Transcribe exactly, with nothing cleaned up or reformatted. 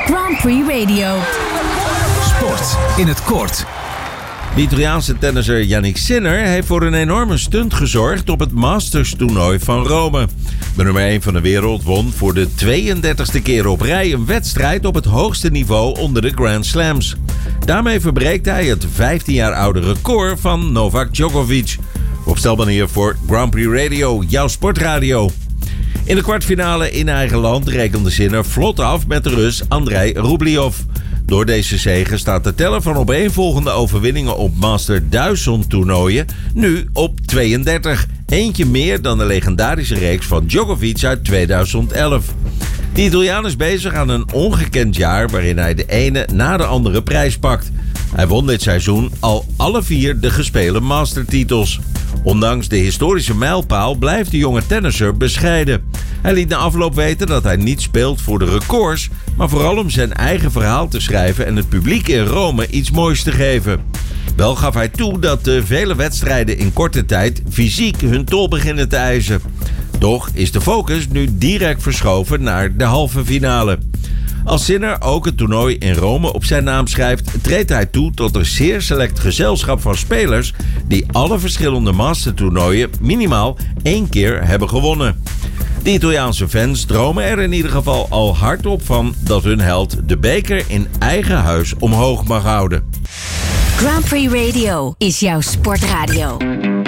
Grand Prix Radio. Sport in het kort. De Italiaanse tennisser Jannik Sinner heeft voor een enorme stunt gezorgd op het Masters-toernooi van Rome. De nummer één van de wereld won voor de tweeëndertigste keer op rij een wedstrijd op het hoogste niveau onder de Grand Slams. Daarmee verbreekt hij het vijftien jaar oude record van Novak Djokovic. Opstelbanier voor Grand Prix Radio, jouw sportradio. In de kwartfinale in eigen land rekende Sinner vlot af met de Rus Andrei Rublev. Door deze zege staat de teller van opeenvolgende overwinningen op Master duizend toernooien nu op tweeëndertig. Eentje meer dan de legendarische reeks van Djokovic uit tweeduizend elf. De Italiaan is bezig aan een ongekend jaar waarin hij de ene na de andere prijs pakt. Hij won dit seizoen al alle vier de gespeelde mastertitels. Ondanks de historische mijlpaal blijft de jonge tennisser bescheiden. Hij liet na afloop weten dat hij niet speelt voor de records, maar vooral om zijn eigen verhaal te schrijven en het publiek in Rome iets moois te geven. Wel gaf hij toe dat de vele wedstrijden in korte tijd fysiek hun tol beginnen te eisen. Toch is de focus nu direct verschoven naar de halve finale. Als Sinner ook het toernooi in Rome op zijn naam schrijft, treedt hij toe tot een zeer select gezelschap van spelers die alle verschillende mastertoernooien minimaal één keer hebben gewonnen. De Italiaanse fans dromen er in ieder geval al hardop van dat hun held de beker in eigen huis omhoog mag houden. Grand Prix Radio is jouw sportradio.